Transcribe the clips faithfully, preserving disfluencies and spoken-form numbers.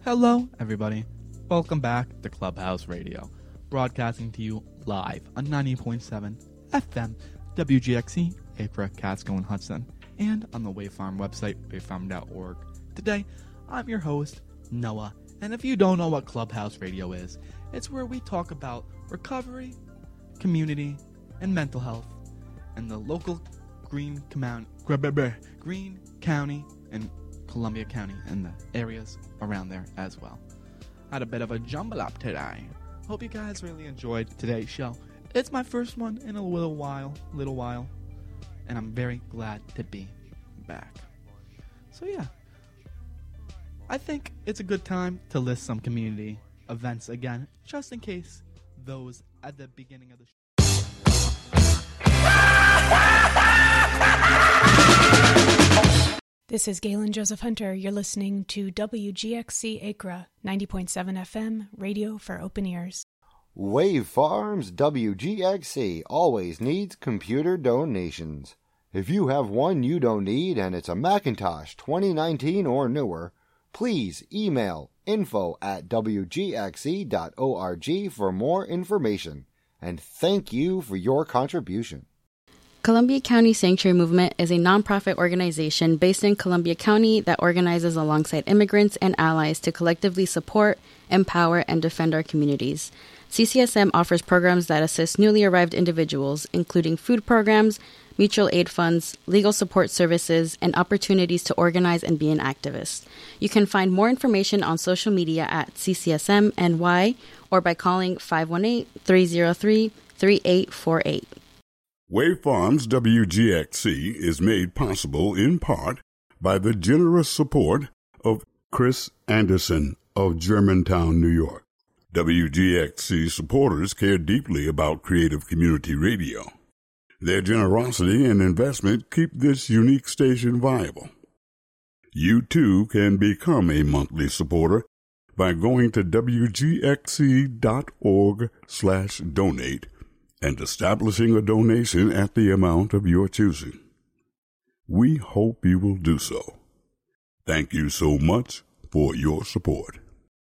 Hello, everybody. Welcome back to Clubhouse Radio, broadcasting to you live on ninety point seven F M, W G X C, Acra, Catskill, and Hudson, and on the Wavefarm website, wavefarm dot org. Today, I'm your host, Noah, and if you don't know what Clubhouse Radio is, it's where we talk about recovery, community, and mental health, and the local Green, Commun- Green County and Columbia County and the areas around there as well. I had a bit of a jumble up today. Hope you guys really enjoyed today's show. It's my first one in a little while, little while, and I'm very glad to be back. So yeah, I think it's a good time to list some community events again, just in case those at the beginning of the show. This is Galen Joseph Hunter. You're listening to W G X C Acra, ninety point seven F M, radio for open ears. Wavefarms W G X C always needs computer donations. If you have one you don't need and it's a Macintosh twenty nineteen or newer, please email info at w g x c dot org for more information. And thank you for your contribution. Columbia County Sanctuary Movement is a nonprofit organization based in Columbia County that organizes alongside immigrants and allies to collectively support, empower, and defend our communities. C C S M offers programs that assist newly arrived individuals, including food programs, mutual aid funds, legal support services, and opportunities to organize and be an activist. You can find more information on social media at C C S M N Y or by calling five one eight, three zero three, three eight four eight. Wavefarms W G X C is made possible in part by the generous support of Chris Anderson of Germantown, New York. W G X C supporters care deeply about creative community radio. Their generosity and investment keep this unique station viable. You too can become a monthly supporter by going to w g x c dot org slash donate and establishing a donation at the amount of your choosing. We hope you will do so. Thank you so much for your support.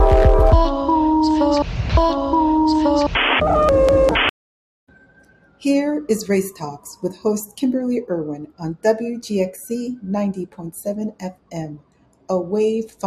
Here is Race Talks with host Kimberly Irwin on W G X C ninety point seven F M, a wave